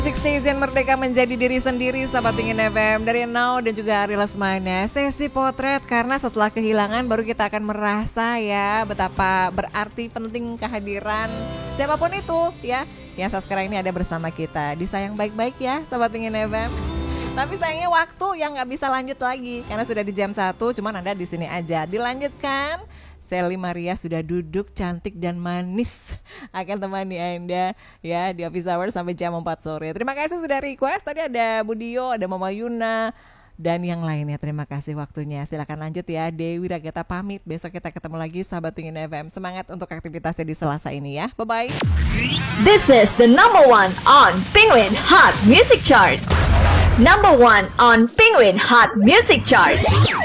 Sixteen Merdeka Menjadi Diri Sendiri, sahabat Pingin FM dari Now dan juga Ari Lesmana. Sesi potret, karena setelah kehilangan baru kita akan merasa ya betapa berarti penting kehadiran siapapun itu ya, yang saat sekarang ini ada bersama kita. Disayang baik-baik ya sahabat Pingin FM. Tapi sayangnya waktu yang gak bisa lanjut lagi karena sudah di jam 1, cuman Anda di sini aja. Dilanjutkan, Sally Maria sudah duduk cantik dan manis akan temani Anda ya di Office Hour sampai jam 4 sore. Terima kasih sudah request. Tadi ada Budio, ada Mama Yuna dan yang lainnya. Terima kasih waktunya. Silakan lanjut ya. Dewi Ragata pamit. Besok kita ketemu lagi sahabat Pingin FM. Semangat untuk aktivitasnya di Selasa ini ya. Bye bye. This is the number one on Penguin Hot Music Chart. Number one on Penguin Hot Music Chart.